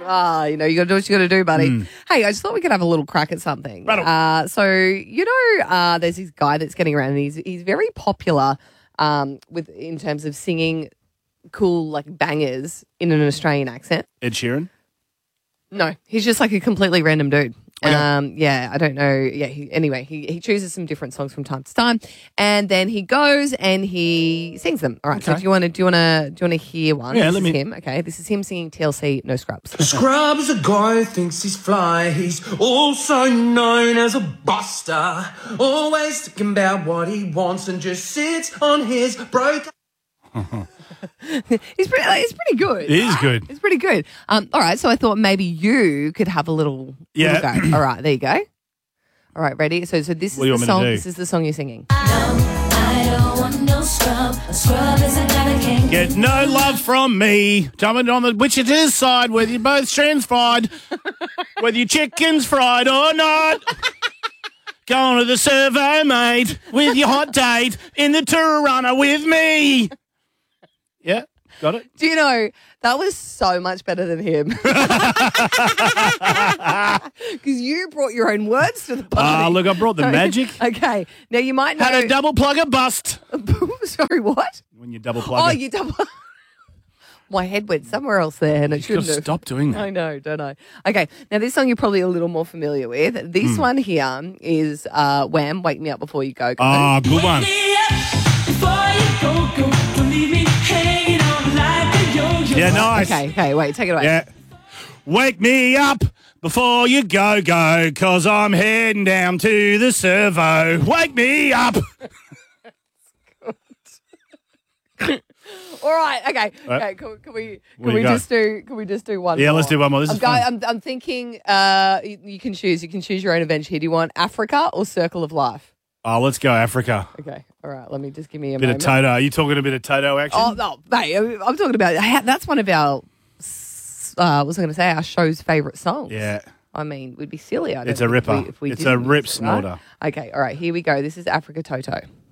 You know, you got to do what you got to do, buddy. Hey, I just thought we could have a little crack at something. So, you know, there's this guy that's getting around and he's very popular in terms of singing cool, like, bangers in an Australian accent. Ed Sheeran? No, he's just like a completely random dude. Okay. Yeah, I don't know. Yeah, he chooses some different songs from time to time, and then he goes and he sings them. All right. Okay. So do you want to hear one? Yeah, this let is me. him. Okay, this is him singing TLC No Scrubs. Scrubs a guy who thinks he's fly. He's also known as a buster. Always thinking about what he wants and just sits on his broke. He's pretty good. It is good. It's pretty good. All right. So I thought maybe you could have a little go. All right. There you go. All right. Ready? So this What do you is want the me to song. do? This is the song you're singing. I don't want no scrub. A scrub is a guy that can't Get no love from me. Jumping on the Wichita side, whether you both strands fried, whether your chicken's fried or not. Going to the servo, mate, with your hot date in the Turana with me. Yeah, got it? Do you know, that was so much better than him. Because you brought your own words to the party. Look, I brought the magic. Okay. Now, you might know. Had a double plugger bust. Sorry, what? When you double plug Oh, it. you double. My head went somewhere else there and it You've got shouldn't to have. stop doing that. I know, don't I? Okay. Now, this song you're probably a little more familiar with. This one here is Wham! Wake Me Up Before You Go. Oh, good one. Yeah, nice. Okay, wait, take it away. Yeah. Wake me up before you go, 'cause I'm heading down to the servo. Wake me up. All right, okay. Right. Okay, can we you got? just do one Yeah, more? let's do one more. This is fun. I'm thinking you can choose. You can choose your own adventure here. Do you want Africa or Circle of Life? Oh, let's go Africa. Okay. All right, let me just give me a Bit moment. of Toto. Are you talking a bit of Toto action? Oh, no, mate, I'm talking about that's one of our what was I going to say? Our show's favourite songs. Yeah. I mean, we'd be silly. It's a ripper. If we it's a didn't, rip right? snorter. Okay, all right, here we go. This is Africa Toto.